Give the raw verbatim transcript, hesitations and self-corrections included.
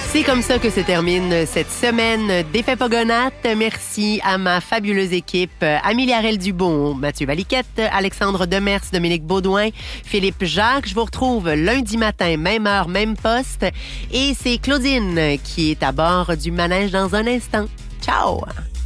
C'est comme ça que se termine cette semaine d'Effets Pogonates. Merci à ma fabuleuse équipe, Amélie Harel-Dubon, Mathieu Valiquette, Alexandre Demers, Dominique Baudouin, Philippe Jacques. Je vous retrouve lundi matin, même heure, même poste. Et c'est Claudine qui est à bord du manège dans un instant. Ciao!